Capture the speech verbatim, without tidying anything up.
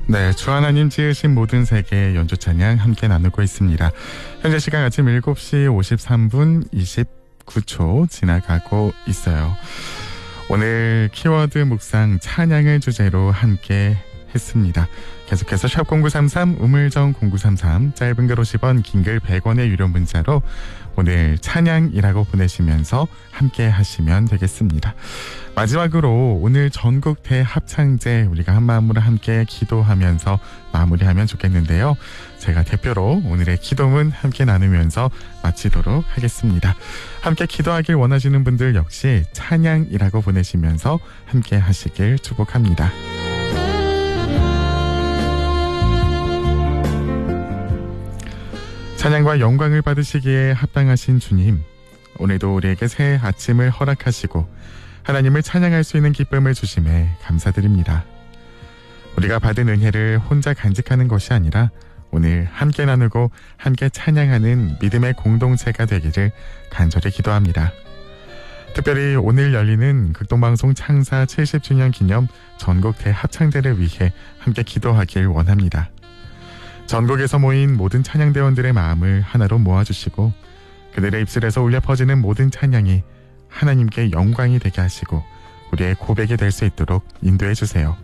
네, 주 하나님 지으신 모든 세계 연주 찬양 함께 나누고 있습니다. 현재 시간 아침 일곱 시 오십삼 분 이십구 초 지나가고 있어요. 오늘 키워드 묵상 찬양을 주제로 함께 했습니다. 계속해서 샵 공구삼삼 우물정 공구삼삼 짧은 글 오십 원 긴 글 백 원의 유료 문자로 오늘 찬양이라고 보내시면서 함께 하시면 되겠습니다. 마지막으로 오늘 전국 대합창제 우리가 한마음으로 함께 기도하면서 마무리하면 좋겠는데요. 제가 대표로 오늘의 기도문 함께 나누면서 마치도록 하겠습니다. 함께 기도하길 원하시는 분들 역시 찬양이라고 보내시면서 함께 하시길 축복합니다. 찬양과 영광을 받으시기에 합당하신 주님, 오늘도 우리에게 새 아침을 허락하시고 하나님을 찬양할 수 있는 기쁨을 주심에 감사드립니다. 우리가 받은 은혜를 혼자 간직하는 것이 아니라 오늘 함께 나누고 함께 찬양하는 믿음의 공동체가 되기를 간절히 기도합니다. 특별히 오늘 열리는 극동방송 창사 칠십 주년 기념 전국 대합창제를 위해 함께 기도하길 원합니다. 전국에서 모인 모든 찬양대원들의 마음을 하나로 모아주시고 그들의 입술에서 울려 퍼지는 모든 찬양이 하나님께 영광이 되게 하시고 우리의 고백이 될 수 있도록 인도해 주세요.